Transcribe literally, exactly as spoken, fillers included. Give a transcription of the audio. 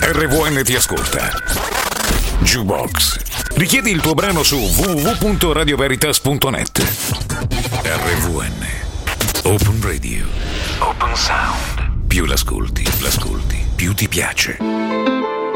R V N ti ascolta. Jukebox. Richiedi il tuo brano su w w w punto radio veritas punto net. R V N. Open Radio. Open Sound. Più l'ascolti, l'ascolti, più ti piace.